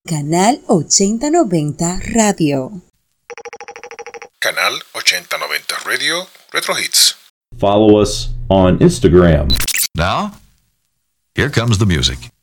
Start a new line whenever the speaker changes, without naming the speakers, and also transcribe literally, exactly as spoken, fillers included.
Canal ochenta noventa Radio.
Canal ochenta noventa Radio, Retro Hits.
Follow us on Instagram.
Now, here comes the music.